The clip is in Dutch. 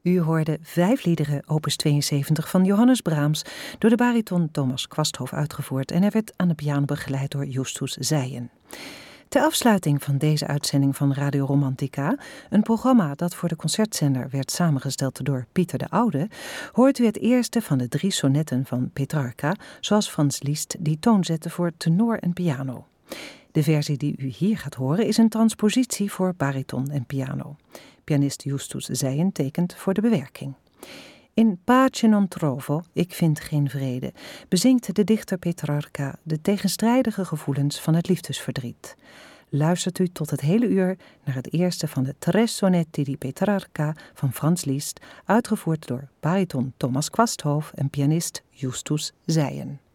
U hoorde 5 liederen opus 72 van Johannes Brahms door de bariton Thomas Quasthoff uitgevoerd en hij werd aan de piano begeleid door Justus Zijen. Ter afsluiting van deze uitzending van Radio Romantica, een programma dat voor de concertzender werd samengesteld door Pieter de Oude, hoort u het eerste van de 3 sonetten van Petrarca, zoals Franz Liszt die toon zette voor tenor en piano. De versie die u hier gaat horen is een transpositie voor bariton en piano. Pianist Justus Zijen tekent voor de bewerking. In Pace non trovo, ik vind geen vrede, bezingt de dichter Petrarca de tegenstrijdige gevoelens van het liefdesverdriet. Luistert u tot het hele uur naar het eerste van de 3 sonetti di Petrarca van Franz Liszt, uitgevoerd door bariton Thomas Quasthoff en pianist Justus Zijen.